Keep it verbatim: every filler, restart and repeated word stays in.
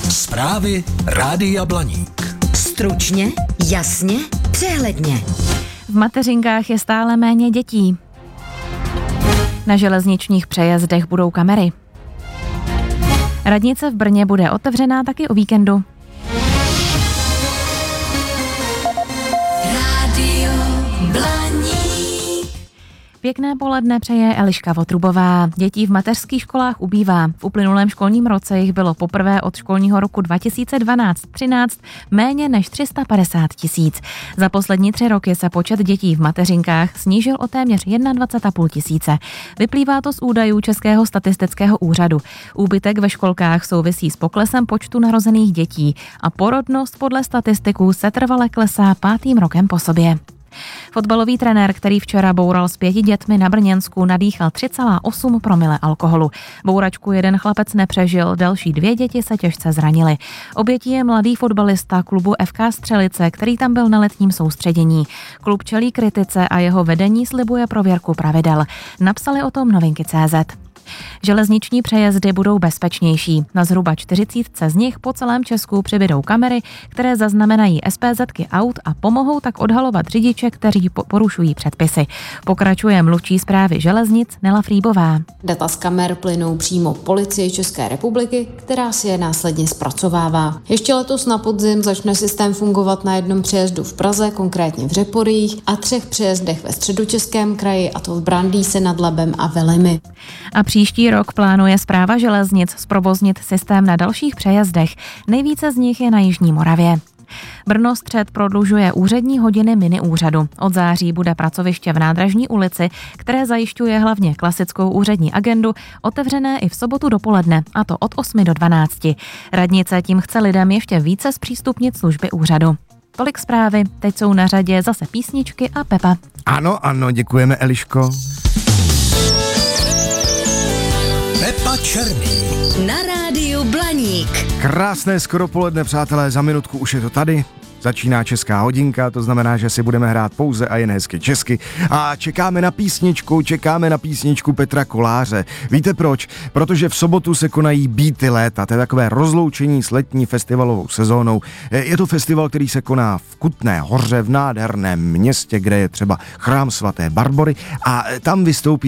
Zprávy Rádia Blaník. Stručně, jasně, přehledně. V mateřinkách je stále méně dětí. Na železničních přejezdech budou kamery. Radnice v Brně bude otevřená taky o víkendu. Rádio Blaník. Pěkné poledne přeje Eliška Votrubová. Dětí v mateřských školách ubývá. V uplynulém školním roce jich bylo poprvé od školního roku dva tisíce dvanáct třináct méně než tři sta padesát tisíc. Za poslední tři roky se počet dětí v mateřinkách snížil o téměř dvacet jedna a půl tisíce. Vyplývá to z údajů Českého statistického úřadu. Úbytek ve školkách souvisí s poklesem počtu narozených dětí a porodnost podle statistiků setrvale klesá pátým rokem po sobě. Fotbalový trenér, který včera boural s pěti dětmi na Brněnsku, nadýchal tři celá osm promile alkoholu. Bouračku jeden chlapec nepřežil, další dvě děti se těžce zranily. Obětí je mladý fotbalista klubu F K Střelice, který tam byl na letním soustředění. Klub čelí kritice a jeho vedení slibuje prověrku pravidel. Napsali o tom Novinky tečka cé zet. Železniční přejezdy budou bezpečnější. Na zhruba čtyřicítce z nich po celém Česku přibydou kamery, které zaznamenají es pé zetky aut a pomohou tak odhalovat řidiče, kteří porušují předpisy. Pokračuje mluvčí správy železnic Nela Frýbová. Data z kamer plynou přímo Policii České republiky, která si je následně zpracovává. Ještě letos na podzim začne systém fungovat na jednom přejezdu v Praze, konkrétně v Řeporích, a třech přejezdech ve Středočeském kraji, a to v Brandýse nad Labem a Velimi. A příští rok plánuje Správa železnic zprovoznit systém na dalších přejezdech. Nejvíce z nich je na Jižní Moravě. Brno Střed prodlužuje úřední hodiny miniúřadu. Od září bude pracoviště v Nádražní ulici, které zajišťuje hlavně klasickou úřední agendu, otevřené i v sobotu dopoledne, a to od osmi do dvanácti. Radnice tím chce lidem ještě více zpřístupnit služby úřadu. Tolik zprávy, teď jsou na řadě zase písničky a Pepa. Ano, ano, děkujeme, Eliško. Pepa Černý. Na rádiu Blaník. Krásné skoro poledne, přátelé, za minutku už je to tady. Začíná česká hodinka, to znamená, že si budeme hrát pouze a jen hezky česky. A čekáme na písničku, čekáme na písničku Petra Koláře. Víte proč? Protože v sobotu se konají Beaty léta, to je takové rozloučení s letní festivalovou sezónou. Je to festival, který se koná v Kutné Hoře, v nádherném městě, kde je třeba chrám svaté Barbory, a tam vystoupí